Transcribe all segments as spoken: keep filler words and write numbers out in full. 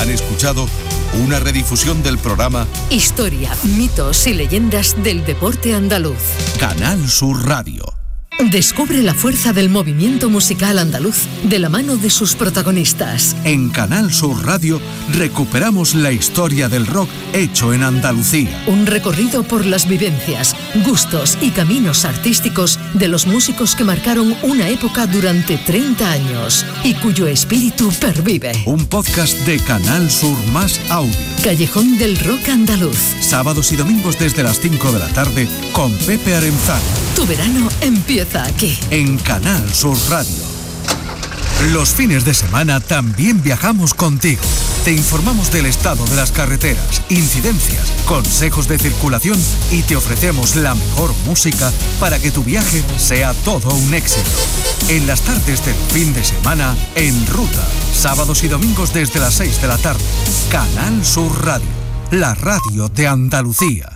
Han escuchado una redifusión del programa Historia, mitos y leyendas del deporte andaluz. Canal Sur Radio. Descubre la fuerza del movimiento musical andaluz de la mano de sus protagonistas. En Canal Sur Radio recuperamos la historia del rock hecho en Andalucía. Un recorrido por las vivencias, gustos y caminos artísticos de los músicos que marcaron una época durante treinta años y cuyo espíritu pervive. Un podcast de Canal Sur más audio. Callejón del Rock Andaluz. Sábados y domingos desde las cinco de la tarde con Pepe Arenzano. Tu verano empieza aquí. En Canal Sur Radio. Los fines de semana también viajamos contigo. Te informamos del estado de las carreteras, incidencias, consejos de circulación y te ofrecemos la mejor música para que tu viaje sea todo un éxito. En las tardes del fin de semana, En Ruta. Sábados y domingos desde las seis de la tarde. Canal Sur Radio. La radio de Andalucía.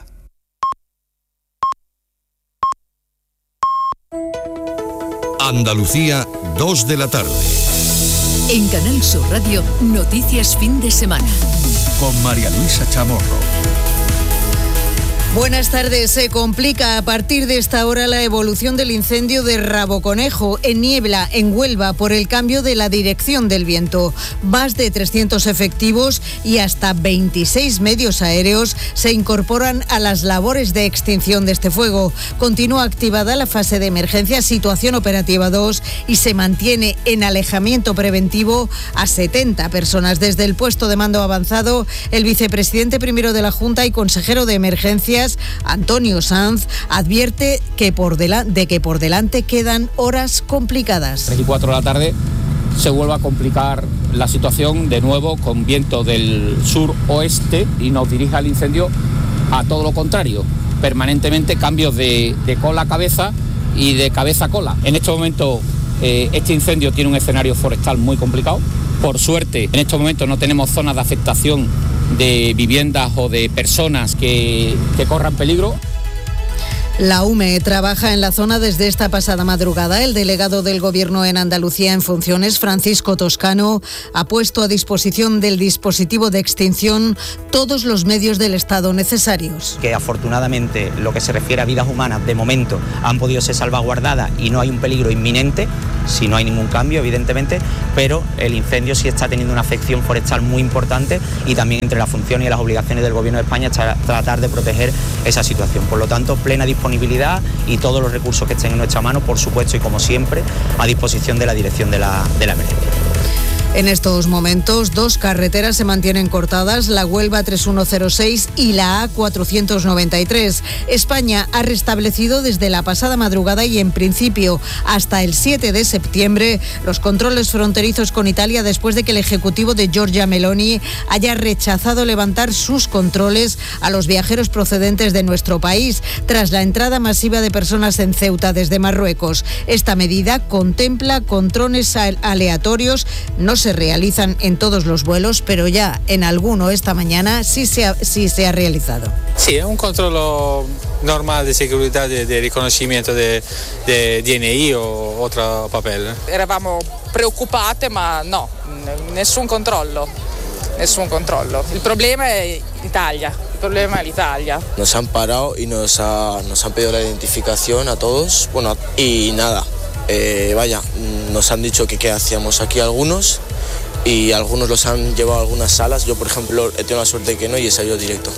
Andalucía, dos de la tarde. En Canal Sur Radio, Noticias Fin de Semana. Con María Luisa Chamorro. Buenas tardes. Se complica a partir de esta hora la evolución del incendio de Raboconejo, en Niebla, en Huelva, por el cambio de la dirección del viento. Más de trescientos efectivos y hasta veintiséis medios aéreos se incorporan a las labores de extinción de este fuego. Continúa activada la fase de emergencia, situación operativa dos, y se mantiene en alejamiento preventivo a setenta personas. Desde el puesto de mando avanzado, el vicepresidente primero de la Junta y consejero de Emergencias, Antonio Sanz, advierte que por dela- de que por delante quedan horas complicadas. tres y cuatro de la tarde se vuelve a complicar la situación de nuevo con viento del sur-oeste y nos dirige al incendio a todo lo contrario. Permanentemente cambios de, de cola a cabeza y de cabeza a cola. En este momento eh, este incendio tiene un escenario forestal muy complicado. Por suerte, en estos momentos no tenemos zonas de afectación de viviendas o de personas que, que corran peligro. La U M E trabaja en la zona desde esta pasada madrugada. El delegado del Gobierno en Andalucía en funciones, Francisco Toscano, ha puesto a disposición del dispositivo de extinción todos los medios del Estado necesarios. Que afortunadamente, lo que se refiere a vidas humanas, de momento han podido ser salvaguardadas y no hay un peligro inminente, si no hay ningún cambio, evidentemente, pero el incendio sí está teniendo una afección forestal muy importante y también entre las funciones y las obligaciones del Gobierno de España está tratar de proteger esa situación. Por lo tanto, plena disponibilidad y todos los recursos que estén en nuestra mano, por supuesto, y como siempre, a disposición de la dirección de la, de la emergencia. En estos momentos, dos carreteras se mantienen cortadas, la Huelva tres mil ciento seis y la A cuatrocientos noventa y tres. España ha restablecido desde la pasada madrugada y en principio hasta el siete de septiembre los controles fronterizos con Italia después de que el ejecutivo de Giorgia Meloni haya rechazado levantar sus controles a los viajeros procedentes de nuestro país tras la entrada masiva de personas en Ceuta desde Marruecos. Esta medida contempla controles aleatorios, no se realizan en todos los vuelos, pero ya en alguno esta mañana sí se ha, sí se ha realizado. Sí, es un controllo normal de seguridad, de, de reconocimiento de, de D N I o otro papel. Eravamo preoccupate, ma no, nessun controllo, nessun controllo. Il problema è l'Italia, il problema è l'Italia. Nos han parado y nos, ha, nos han pedido la identificación a todos, bueno, y nada, eh, vaya, nos han dicho que qué hacíamos aquí algunos y algunos los han llevado a algunas salas. Yo, por ejemplo, he tenido la suerte de que no y he salido directo.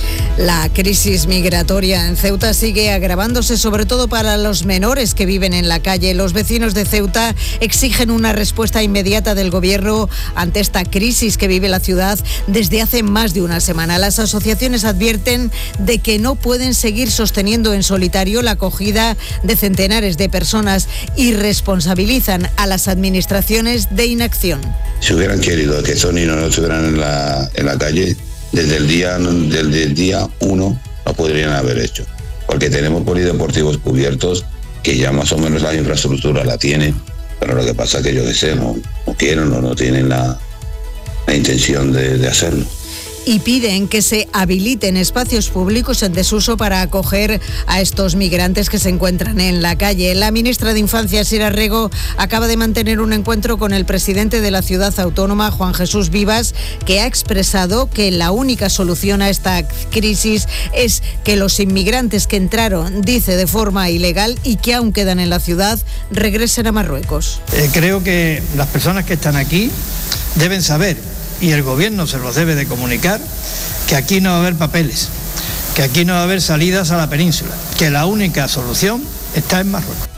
La crisis migratoria en Ceuta sigue agravándose, sobre todo para los menores que viven en la calle. Los vecinos de Ceuta exigen una respuesta inmediata del Gobierno ante esta crisis que vive la ciudad desde hace más de una semana. Las asociaciones advierten de que no pueden seguir sosteniendo en solitario la acogida de centenares de personas y responsabilizan a las administraciones de inacción. Si hubieran querido que estos niños no estuvieran en la, en la calle, desde el día desde el día uno lo podrían haber hecho, porque tenemos polideportivos cubiertos que ya más o menos la infraestructura la tienen, pero lo que pasa es que yo que sé, no, no quieren o no tienen la, la intención de, de hacerlo. y piden que se habiliten espacios públicos en desuso para acoger a estos migrantes que se encuentran en la calle. La ministra de Infancia, Sira Rego, acaba de mantener un encuentro con el presidente de la ciudad autónoma, Juan Jesús Vivas, que ha expresado que la única solución a esta crisis es que los inmigrantes que entraron, dice, de forma ilegal y que aún quedan en la ciudad, regresen a Marruecos. Eh, creo que las personas que están aquí deben saber, y el gobierno se los debe de comunicar, que aquí no va a haber papeles, que aquí no va a haber salidas a la península, que la única solución está en Marruecos.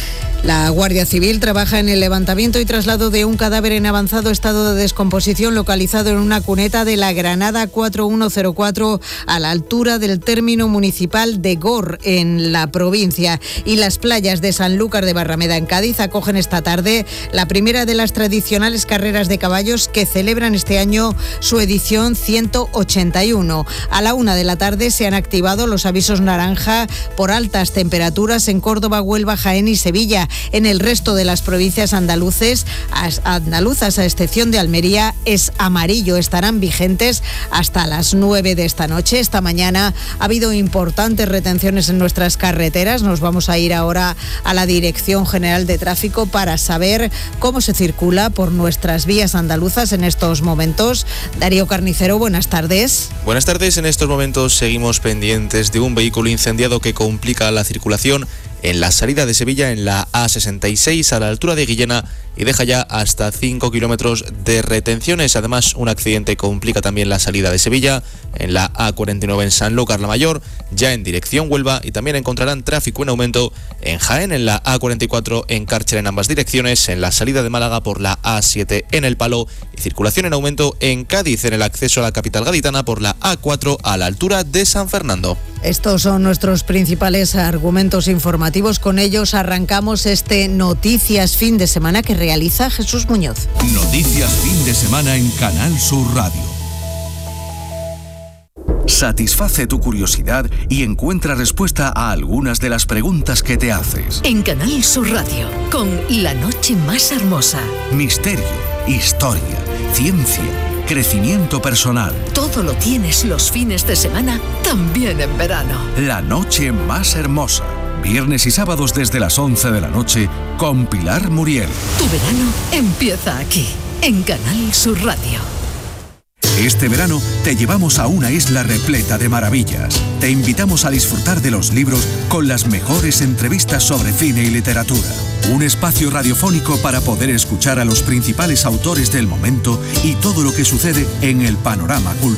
La Guardia Civil trabaja en el levantamiento y traslado de un cadáver en avanzado estado de descomposición localizado en una cuneta de la Granada cuatro uno cero cuatro a la altura del término municipal de Gor, en la provincia. Y las playas de Sanlúcar de Barrameda, en Cádiz, acogen esta tarde la primera de las tradicionales carreras de caballos que celebran este año su edición ciento ochenta y uno. A la una de la tarde se han activado los avisos naranja por altas temperaturas en Córdoba, Huelva, Jaén y Sevilla. En el resto de las provincias andaluces, andaluzas, a excepción de Almería, es amarillo. Estarán vigentes hasta las nueve de esta noche. Esta mañana ha habido importantes retenciones en nuestras carreteras. Nos vamos a ir ahora a la Dirección General de Tráfico para saber cómo se circula por nuestras vías andaluzas en estos momentos. Darío Carnicero, buenas tardes. Buenas tardes. En estos momentos seguimos pendientes de un vehículo incendiado que complica la circulación en la salida de Sevilla en la A sesenta y seis a la altura de Guillena y deja ya hasta cinco kilómetros de retenciones. Además, un accidente complica también la salida de Sevilla en la A cuarenta y nueve en Sanlúcar la Mayor, ya en dirección Huelva, y también encontrarán tráfico en aumento en Jaén en la A cuarenta y cuatro en Cárcher en ambas direcciones, en la salida de Málaga por la A siete en El Palo, y circulación en aumento en Cádiz en el acceso a la capital gaditana por la A cuatro a la altura de San Fernando. Estos son nuestros principales argumentos informativos. Con ellos arrancamos este Noticias Fin de Semana que realiza Jesús Muñoz. Noticias Fin de Semana en Canal Sur Radio. Satisface tu curiosidad y encuentra respuesta a algunas de las preguntas que te haces. En Canal Sur Radio, con La Noche Más Hermosa. Misterio, historia, ciencia, crecimiento personal. Todo lo tienes los fines de semana, también en verano. La Noche Más Hermosa. Viernes y sábados desde las once de la noche con Pilar Muriel. Tu verano empieza aquí, en Canal Sur Radio. Este verano te llevamos a una isla repleta de maravillas. Te invitamos a disfrutar de los libros con las mejores entrevistas sobre cine y literatura. Un espacio radiofónico para poder escuchar a los principales autores del momento y todo lo que sucede en el panorama cultural.